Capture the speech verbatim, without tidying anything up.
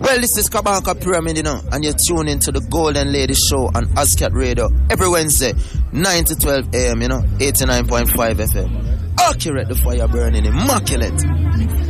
Well, this is Kabaka Pyramid, you know, and you're tuning into the Golden Lady Show on Ascat Radio every Wednesday, nine to twelve a.m., you know, eighty-nine point five F M. Accurate, the fire burning, immaculate.